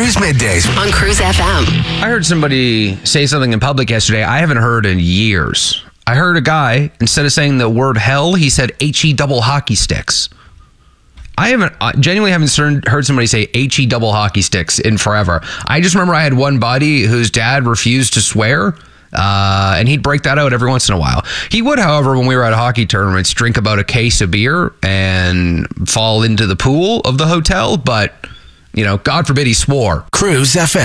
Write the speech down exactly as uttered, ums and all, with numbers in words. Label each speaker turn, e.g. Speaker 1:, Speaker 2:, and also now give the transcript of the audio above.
Speaker 1: Cruise Middays
Speaker 2: on Cruise F M.
Speaker 3: I heard somebody say something in public yesterday I haven't heard in years. I heard a guy, instead of saying the word hell, he said H-E double hockey sticks. I haven't, I genuinely haven't heard somebody say H-E double hockey sticks in forever. I just remember I had one buddy whose dad refused to swear. Uh, and he'd break that out every once in a while. He would, however, when we were at hockey tournaments, drink about a case of beer and fall into the pool of the hotel. But, you know, God forbid he swore.
Speaker 1: Cruise F M.